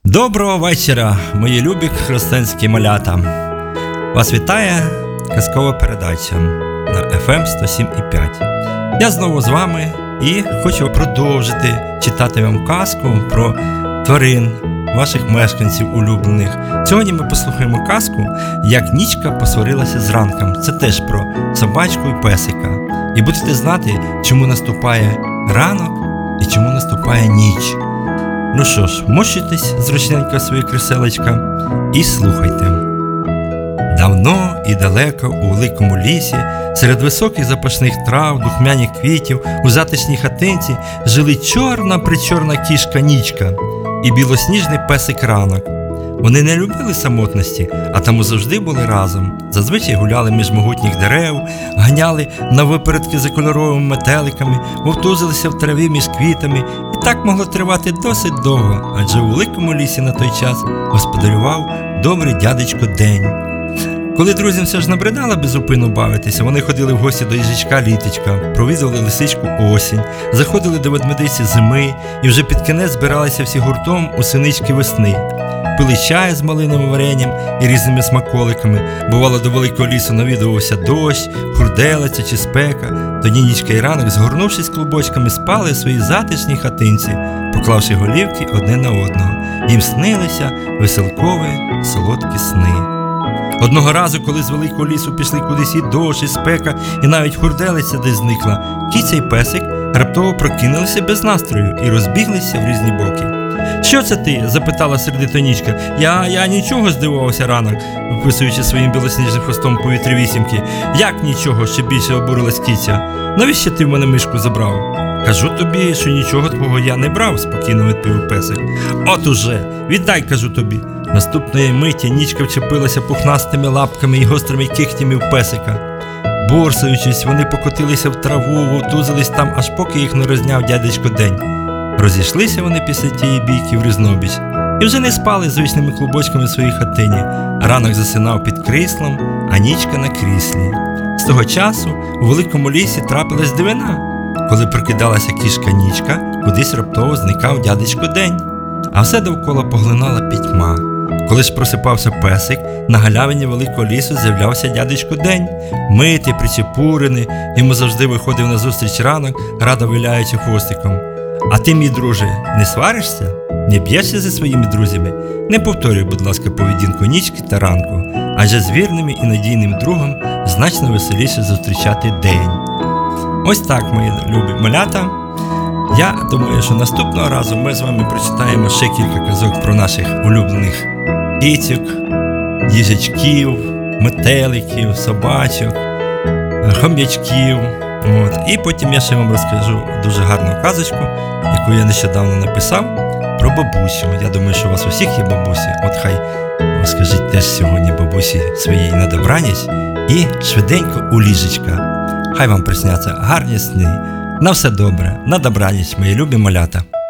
Доброго вечора, мої любі християнські малята. Вас вітає казкова передача на FM 107,5. Я знову з вами і хочу продовжити читати вам казку про тварин, ваших мешканців улюблених. Сьогодні ми послухаємо казку «Як нічка посварилася з ранком». Це теж про собачку і песика. І будете знати, чому наступає ранок і чому наступає ніч. Ну що ж, мощуйтесь зручненько в свої кріселечка і слухайте. Давно і далеко у великому лісі, серед високих запашних трав, духмяних квітів, у затишній хатинці жили чорна-причорна кішка Нічка і білосніжний песик Ранок. Вони не любили самотності, а тому завжди були разом. Зазвичай гуляли між могутніх дерев, ганяли наввипередки за кольоровими метеликами, вовтузилися в траві між квітами. І так могло тривати досить довго, адже у великому лісі на той час господарював добрий дядечко День. Коли друзям все ж набридало безупинно бавитися, вони ходили в гості до їжачка Літочка, провідували лисичку Осінь, заходили до ведмедиці Зими і вже під кінець збиралися всі гуртом у синички Весни. Пили чай з малиновим варенням і різними смаколиками. Бувало, до великого лісу навідувався дощ, хурделиця чи спека. Тоді Нічка і Ранок, згорнувшись клубочками, спали в своїй затишній хатинці, поклавши голівки одне на одного. Їм снилися веселкові, солодкі сни. Одного разу, коли з великого лісу пішли кудись і дощ, і спека, і навіть хурделиця десь зникла, кіця й песик раптово прокинулися без настрою і розбіглися в різні боки. «Що це ти?» – запитала сердито Нічка. Я нічого», – здивувався Ранок, виписуючи своїм білосніжним хвостом повітря вісімки. «Як нічого?» – ще більше обурилась кіця. «Навіщо ти в мене мишку забрав?» «Кажу тобі, що нічого твого я не брав», – спокійно відповів песик. «От уже! Віддай, кажу тобі!» Наступної миті Нічка вчепилася пухнастими лапками і гострими кігтями в песика. Борсаючись, вони покотилися в траву, вовтузились там, аж поки їх не розняв дядечко День. Розійшлися вони після тієї бійки в різнобіч і вже не спали звичними клубочками в своїй хатині. Ранок засинав під кріслом, а Нічка на кріслі. З того часу у великому лісі трапилась дивина. Коли прокидалася кішка Нічка, кудись раптово зникав дядечко День, а все довкола поглинала пітьма. Коли ж просипався песик, на галявині великого лісу з'являвся дядечко День. Митий, причепурений, йому завжди виходив назустріч Ранок, радо виляючи хвостиком. «А ти, мій друже, не сваришся? Не б'єшся зі своїми друзями? Не повторюй, будь ласка, поведінку Нічки та Ранку, адже з вірним і надійним другом значно веселіше зустрічати день». Ось так, мої любі малята. Я думаю, що наступного разу ми з вами прочитаємо ще кілька казок про наших улюблених кицьок, їжачків, метеликів, собачок, хом'ячків. І потім я ще вам розкажу дуже гарну казочку, яку я нещодавно написав, про бабусю. Я думаю, що у вас усіх є бабусі. От хай розкажіть теж сьогодні бабусі своїй на добраніч і швиденько у ліжечка. Хай вам присняться гарні сни. На все добре, на добраніч, мої любі малята.